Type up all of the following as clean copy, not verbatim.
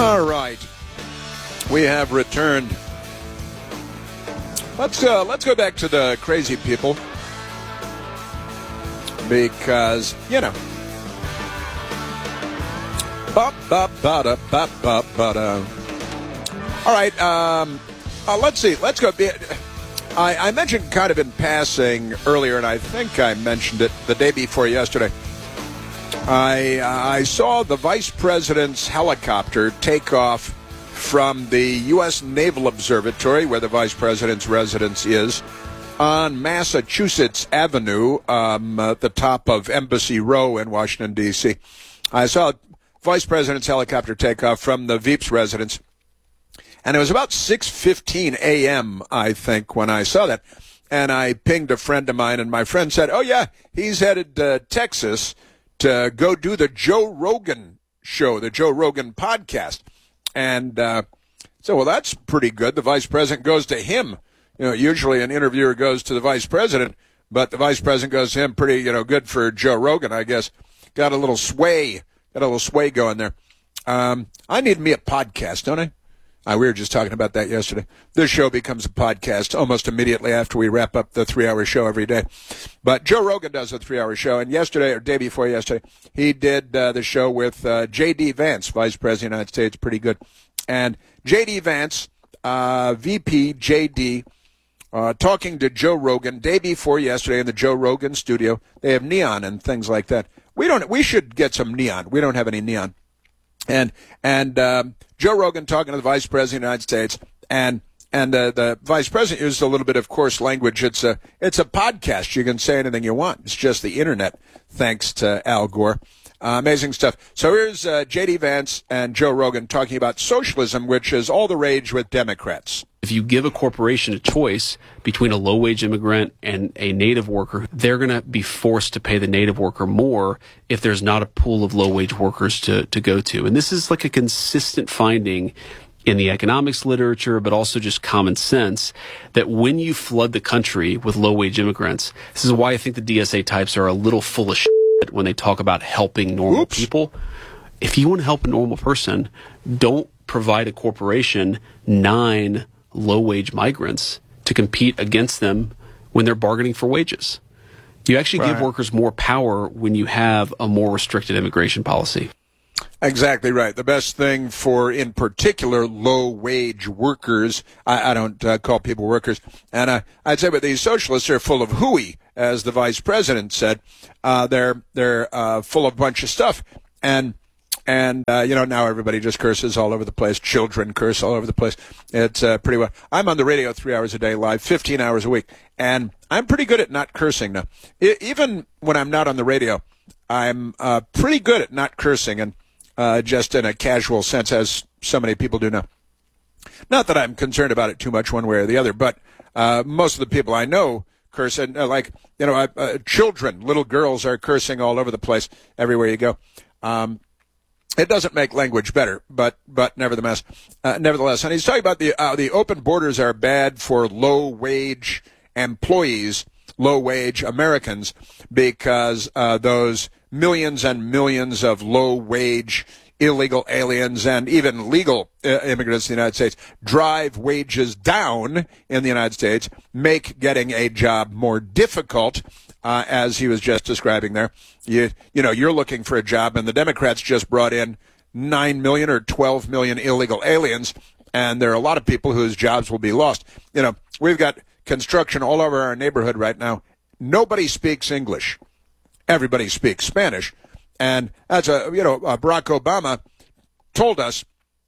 All right. We have returned. Let's go back to the crazy people because, you know. All right. Let's see. Let's go. I mentioned kind of in passing earlier, and I think I mentioned it the day before yesterday. I saw the vice president's helicopter take off from the U.S. Naval Observatory, where the vice president's residence is, on Massachusetts Avenue, at the top of Embassy Row in Washington, D.C. I saw vice president's helicopter take off from the Veep's residence, and it was about 6:15 a.m., I think, when I saw that. And I pinged a friend of mine, and my friend said, oh, yeah, he's headed to Texas to go do the Joe Rogan show, the Joe Rogan podcast. And so, well, that's pretty good. The vice president goes to him. You know, usually an interviewer goes to the vice president, but the vice president goes to him. Pretty, good for Joe Rogan, I guess. Got a little sway going there. I need me a podcast, don't I? We were just talking about that yesterday. This show becomes a podcast almost immediately after we wrap up the 3-hour show every day. But Joe Rogan does a 3-hour show, and yesterday, or day before yesterday, he did the show with J.D. Vance, Vice President of the United States, pretty good. And J.D. Vance, VP J.D., talking to Joe Rogan day before yesterday in the Joe Rogan studio. They have neon and things like that. We should get some neon. We don't have any neon. And Joe Rogan talking to the Vice President of the United States, and the Vice President used a little bit of coarse language. It's a podcast. You can say anything you want. It's just the internet, thanks to Al Gore. Amazing stuff. So here's J.D. Vance and Joe Rogan talking about socialism, which is all the rage with Democrats. If you give a corporation a choice between a low-wage immigrant and a native worker, they're going to be forced to pay the native worker more if there's not a pool of low-wage workers to go to. And this is like a consistent finding in the economics literature, but also just common sense, that when you flood the country with low-wage immigrants, this is why I think the DSA types are a little full of shit when they talk about helping normal people. If you want to help a normal person, don't provide a corporation 9 low-wage migrants to compete against them when they're bargaining for wages. You actually give workers more power when you have a more restricted immigration policy. Exactly right. The best thing for, in particular, low-wage workers, I don't call people workers, and I'd say, but these socialists are full of hooey, as the vice president said. They're full of a bunch of stuff, and now everybody just curses all over the place. Children curse all over the place. It's pretty well. I'm on the radio 3 hours a day live, 15 hours a week, and I'm pretty good at not cursing now. Even when I'm not on the radio, I'm pretty good at not cursing, and just in a casual sense, as so many people do now. Not that I'm concerned about it too much one way or the other, but most of the people I know curse, and children, little girls are cursing all over the place everywhere you go. It doesn't make language better, but nevertheless. And he's talking about the open borders are bad for low-wage employees, low-wage Americans, because those millions and millions of low-wage illegal aliens and even legal immigrants in the United States drive wages down in the United States, make getting a job more difficult, as he was just describing there. You're looking for a job, and the Democrats just brought in 9 million or 12 million illegal aliens, and there are a lot of people whose jobs will be lost. We've got construction all over our neighborhood right now. Nobody speaks English. Everybody speaks Spanish. And that's Barack Obama told us,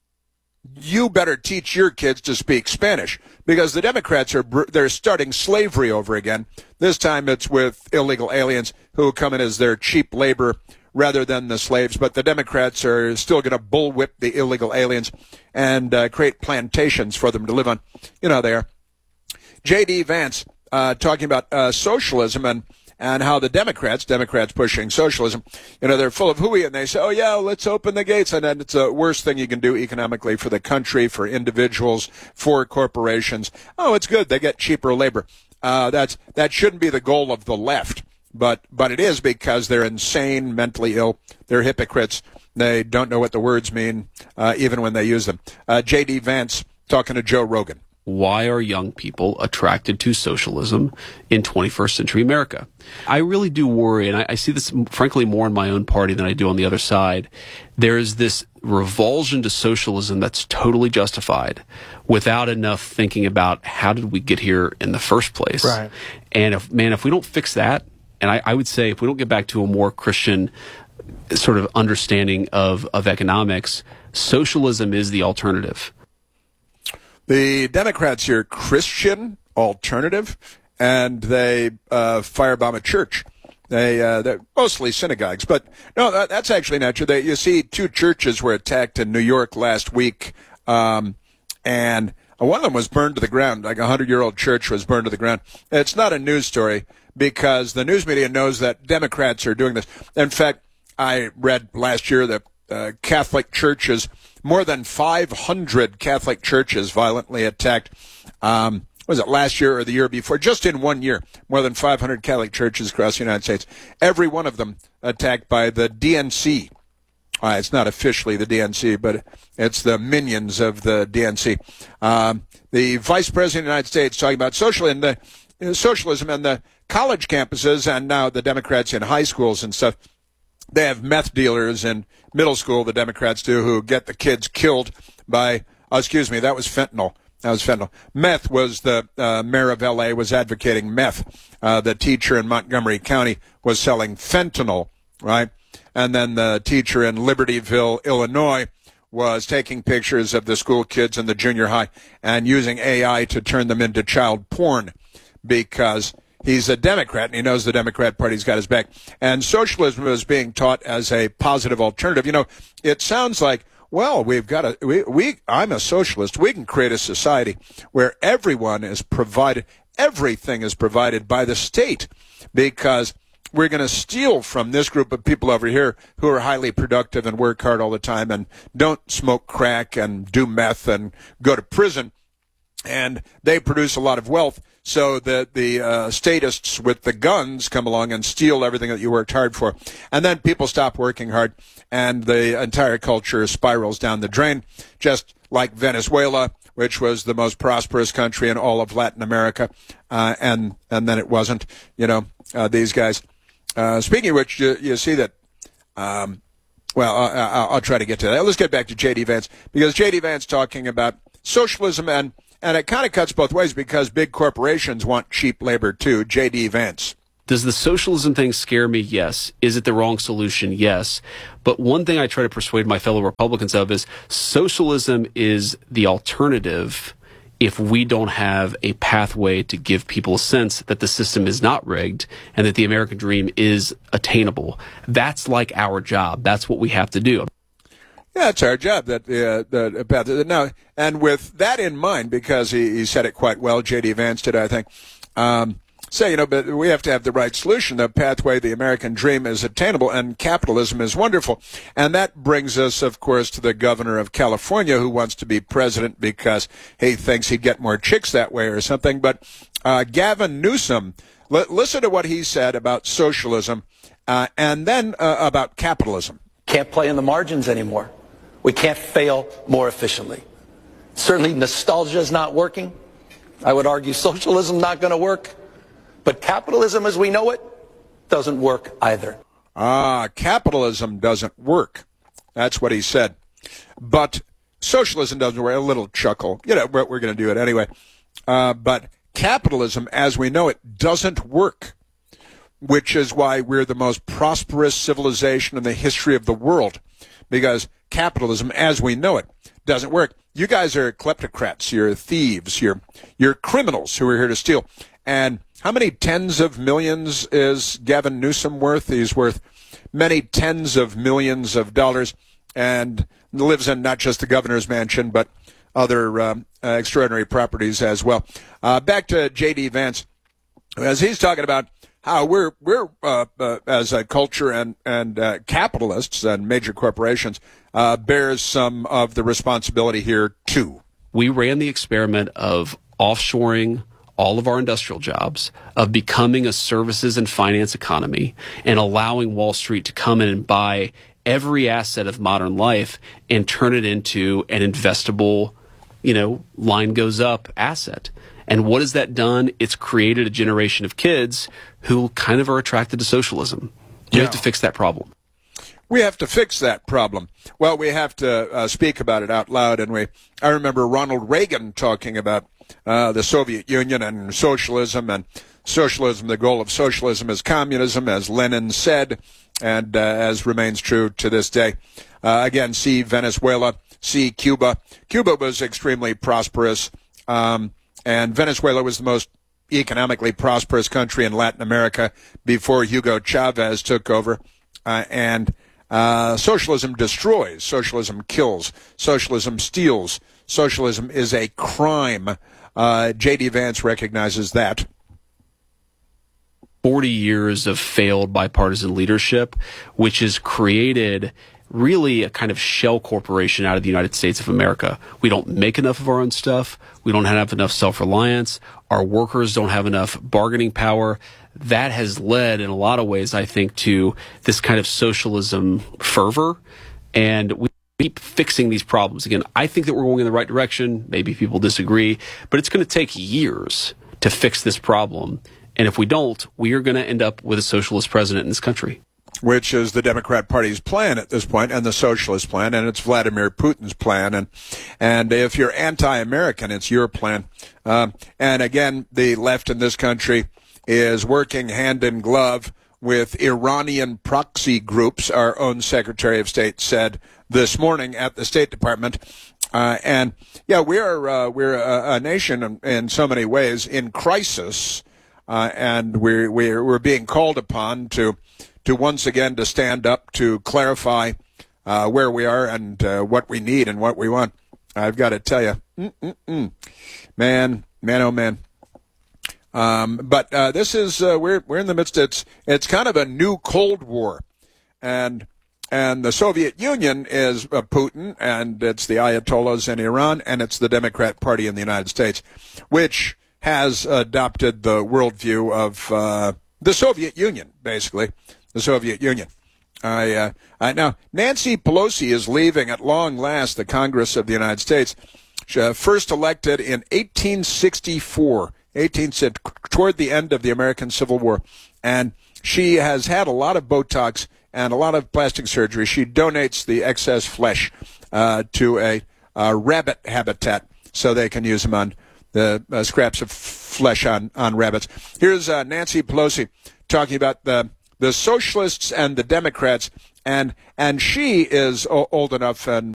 you better teach your kids to speak Spanish, because the Democrats they're starting slavery over again. This time it's with illegal aliens who come in as their cheap labor rather than the slaves. But the Democrats are still going to bullwhip the illegal aliens and create plantations for them to live on. You know how they are. J.D. Vance talking about socialism and how the Democrats pushing socialism, they're full of hooey, and they say, oh, yeah, let's open the gates. And then it's the worst thing you can do economically for the country, for individuals, for corporations. Oh, it's good. They get cheaper labor. That shouldn't be the goal of the left, but it is, because they're insane, mentally ill. They're hypocrites. They don't know what the words mean, even when they use them. J.D. Vance talking to Joe Rogan. Why are young people attracted to socialism in 21st century America? I really do worry, and I see this, frankly, more in my own party than I do on the other side. There's this revulsion to socialism that's totally justified without enough thinking about how did we get here in the first place. Right. And if we don't fix that, and I would say if we don't get back to a more Christian sort of understanding of economics, socialism is the alternative. The Democrats here, Christian alternative, and they firebomb a church. They're mostly synagogues, but no, that's actually not true. You see, 2 churches were attacked in New York last week, and one of them was burned to the ground. Like a 100-year-old church was burned to the ground. It's not a news story because the news media knows that Democrats are doing this. In fact, I read last year that Catholic churches, more than 500 Catholic churches violently attacked. Was it last year or the year before? Just in 1 year, more than 500 Catholic churches across the United States. Every one of them attacked by the DNC. It's not officially the DNC, but it's the minions of the DNC. The Vice President of the United States talking about socialism and the college campuses, and now the Democrats in high schools and stuff. They have meth dealers in middle school, the Democrats do, who get the kids killed by, that was fentanyl. Meth was the mayor of L.A. was advocating meth. The teacher in Montgomery County was selling fentanyl, right? And then the teacher in Libertyville, Illinois, was taking pictures of the school kids in the junior high and using AI to turn them into child porn because he's a Democrat, and he knows the Democrat Party's got his back. And socialism is being taught as a positive alternative. You know, it sounds like, well, I'm a socialist. We can create a society where everyone is provided, everything is provided by the state, because we're going to steal from this group of people over here who are highly productive and work hard all the time and don't smoke crack and do meth and go to prison. And they produce a lot of wealth, so that the statists with the guns come along and steal everything that you worked hard for. And then people stop working hard, and the entire culture spirals down the drain, just like Venezuela, which was the most prosperous country in all of Latin America, and then it wasn't. These guys. Speaking of which, you see that. I'll try to get to that. Let's get back to J.D. Vance, because J.D. Vance talking about socialism, and it kind of cuts both ways because big corporations want cheap labor too. J.D. Vance. Does the socialism thing scare me? Yes. Is it the wrong solution? Yes. But one thing I try to persuade my fellow Republicans of is socialism is the alternative if we don't have a pathway to give people a sense that the system is not rigged and that the American dream is attainable. That's like our job. That's what we have to do. Yeah, it's our job. Now, and with that in mind, because he said it quite well, J.D. Vance did, I think, but we have to have the right solution. The pathway, the American dream, is attainable, and capitalism is wonderful. And that brings us, of course, to the governor of California, who wants to be president because he thinks he'd get more chicks that way or something. But Gavin Newsom, listen to what he said about socialism and then about capitalism. Can't play in the margins anymore. We can't fail more efficiently. Certainly nostalgia is not working. I would argue socialism is not going to work. But capitalism as we know it doesn't work either. Capitalism doesn't work. That's what he said. But socialism doesn't work. A little chuckle. We're going to do it anyway. But capitalism as we know it doesn't work, which is why we're the most prosperous civilization in the history of the world, because capitalism as we know it doesn't work. You guys are kleptocrats. You're thieves. You're criminals who are here to steal. And how many tens of millions is Gavin Newsom worth? He's worth many tens of millions of dollars, and lives in not just the governor's mansion, but other extraordinary properties as well. Back to J.D. Vance, as he's talking about how we're as a culture and capitalists and major corporations bears some of the responsibility here too. We ran the experiment of offshoring all of our industrial jobs, of becoming a services and finance economy, and allowing Wall Street to come in and buy every asset of modern life and turn it into an investable, line goes up asset. And what has that done? It's created a generation of kids who kind of are attracted to socialism. We have to fix that problem. We have to fix that problem. Well, we have to speak about it out loud. And I remember Ronald Reagan talking about the Soviet Union and socialism. The goal of socialism is communism, as Lenin said, and as remains true to this day. Again, see Venezuela, see Cuba. Cuba was extremely prosperous, and Venezuela was the most economically prosperous country in Latin America before Hugo Chavez took over. Socialism destroys. Socialism kills. Socialism steals. Socialism is a crime. J.D. Vance recognizes that. 40 years of failed bipartisan leadership, which has created really a kind of shell corporation out of the United States of America. We don't make enough of our own stuff. We don't have enough self-reliance. Our workers don't have enough bargaining power. That has led in a lot of ways, I think, to this kind of socialism fervor. And we keep fixing these problems. Again, I think that we're going in the right direction. Maybe people disagree, but it's going to take years to fix this problem. And if we don't, we are going to end up with a socialist president in this country. Which is the Democrat Party's plan at this point, and the socialist plan, and it's Vladimir Putin's plan. And if you're anti-American, it's your plan. And again, the left in this country is working hand in glove with Iranian proxy groups, our own Secretary of State said this morning at the State Department. We're a nation in so many ways in crisis, and we're being called upon to once again to stand up to clarify where we are and what we need and what we want. I've got to tell you, man, oh man. But this is we're in the midst. It's kind of a new Cold War, and the Soviet Union is Putin, and it's the Ayatollahs in Iran, and it's the Democrat Party in the United States, which has adopted the worldview of the Soviet Union, basically. The Soviet Union. Now, Nancy Pelosi is leaving at long last the Congress of the United States. She, first elected in 1864, toward the end of the American Civil War. And she has had a lot of Botox and a lot of plastic surgery. She donates the excess flesh to a rabbit habitat so they can use them on the scraps of flesh on rabbits. Here's Nancy Pelosi talking about the socialists and the Democrats, and she is old enough and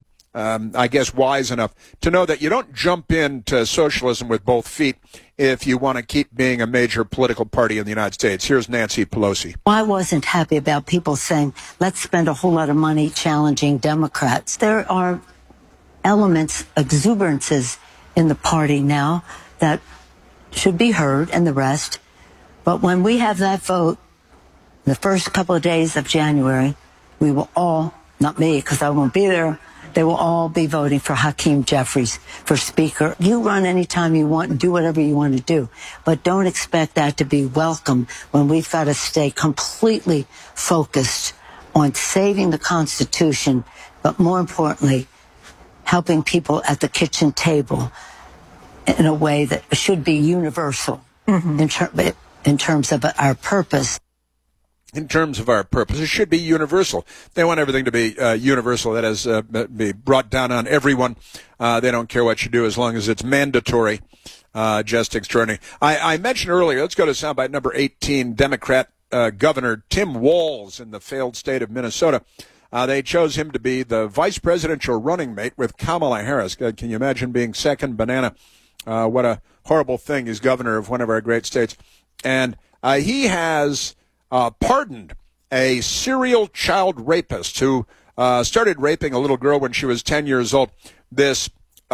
I guess wise enough to know that you don't jump into socialism with both feet if you want to keep being a major political party in the United States. Here's Nancy Pelosi. I wasn't happy about people saying, let's spend a whole lot of money challenging Democrats. There are elements, exuberances in the party now that should be heard, and the rest. But when we have that vote, the first couple of days of January, we will all, not me because I won't be there, they will all be voting for Hakeem Jeffries for Speaker. You run anytime you want and do whatever you want to do, but don't expect that to be welcome when we've got to stay completely focused on saving the Constitution, but more importantly, helping people at the kitchen table in a way that should be universal in terms of our purpose. In terms of our purpose, it should be universal. They want everything to be universal, that is, be brought down on everyone. They don't care what you do as long as it's mandatory. Just extraordinary. I mentioned earlier, let's go to soundbite number 18, Democrat Governor Tim Walz in the failed state of Minnesota. They chose him to be the vice presidential running mate with Kamala Harris. Can you imagine being second banana? What a horrible thing. He's governor of one of our great states. And he has pardoned a serial child rapist who started raping a little girl when she was 10 years old. This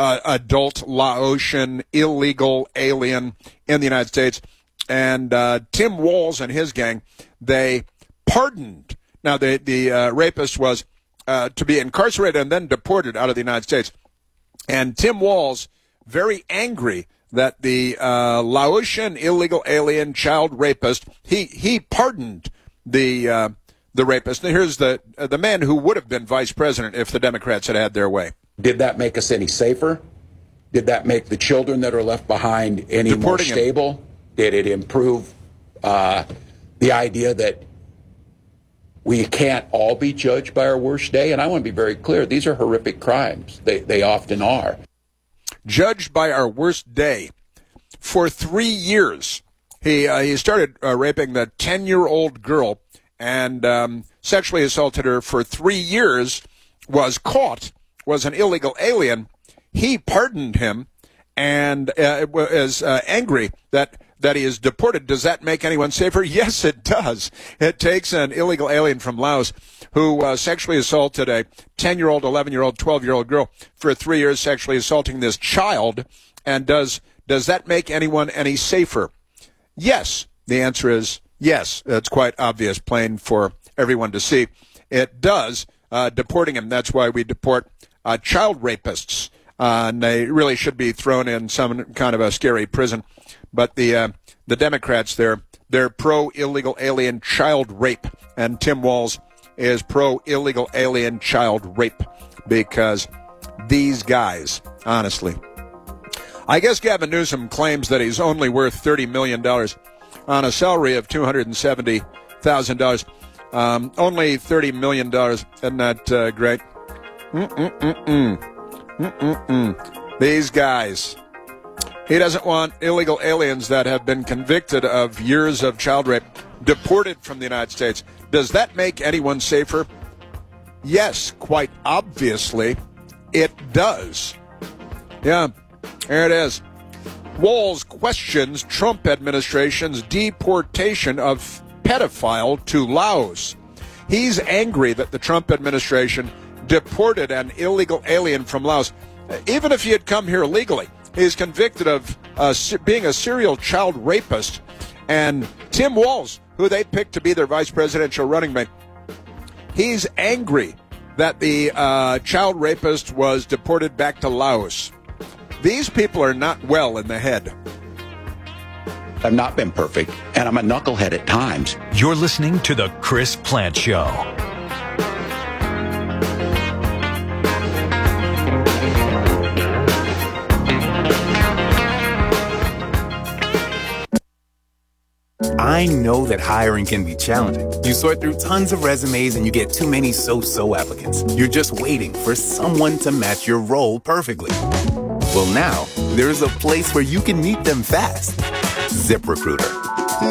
adult Laotian illegal alien in the United States. And Tim Walz and his gang, they pardoned. Now, the rapist was to be incarcerated and then deported out of the United States. And Tim Walz, very angry that the Laotian illegal alien child rapist, he pardoned the the rapist. And here's the man who would have been vice president if the Democrats had had their way. Did that make us any safer? Did that make the children that are left behind any more stable? Did it improve the idea that we can't all be judged by our worst day? And I want to be very clear. These are horrific crimes. They often are. Judged by our worst day. For 3 years, he started raping the 10-year-old girl and sexually assaulted her for 3 years, was caught, was an illegal alien. He pardoned him and is angry that he is deported. Does that make anyone safer? Yes, it does. It takes an illegal alien from Laos who sexually assaulted a 10-year-old, 11-year-old, 12-year-old girl for 3 years, sexually assaulting this child. And does that make anyone any safer? Yes. The answer is yes. It's quite obvious, plain for everyone to see. It does. Deporting him. That's why we deport child rapists. And they really should be thrown in some kind of a scary prison. But the Democrats, they're pro-illegal alien child rape. And Tim Walz is pro-illegal alien child rape because these guys, honestly. I guess Gavin Newsom claims that he's only worth $30 million on a salary of $270,000. Only $30 million. Isn't that great? These guys. He doesn't want illegal aliens that have been convicted of years of child rape deported from the United States. Does that make anyone safer? Yes, quite obviously, it does. Yeah, there it is. Walz questions Trump administration's deportation of pedophile to Laos. He's angry that the Trump administration deported an illegal alien from Laos. Even if he had come here legally, he's convicted of being a serial child rapist. And Tim Walz, who they picked to be their vice presidential running mate, he's angry that the child rapist was deported back to Laos. These people are not well in the head. I've not been perfect, and I'm a knucklehead at times. You're listening to The Chris Plante Show. I know that hiring can be challenging. You sort through tons of resumes and you get too many so-so applicants. You're just waiting for someone to match your role perfectly. Well, now, there's a place where you can meet them fast. ZipRecruiter.